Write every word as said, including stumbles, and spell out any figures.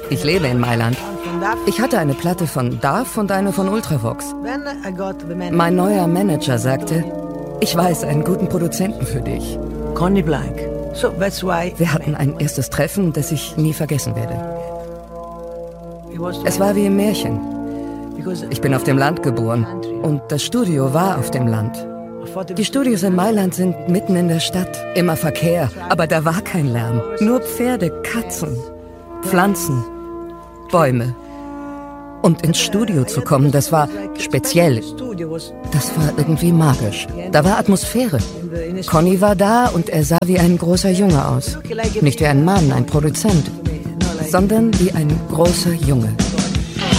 Ich lebe in Mailand. Ich hatte eine Platte von D A F und eine von Ultravox. Mein neuer Manager sagte, ich weiß einen guten Produzenten für dich. Conny Blank. So that's why Wir hatten ein erstes Treffen, das ich nie vergessen werde. Es war wie im Märchen. Ich bin auf dem Land geboren und das Studio war auf dem Land. Die Studios in Mailand sind mitten in der Stadt. Immer Verkehr, aber da war kein Lärm. Nur Pferde, Katzen, Pflanzen, Bäume. Und ins Studio zu kommen, das war speziell. Das war irgendwie magisch. Da war Atmosphäre. Conny war da und er sah wie ein großer Junge aus. Nicht wie ein Mann, ein Produzent, sondern wie ein großer Junge.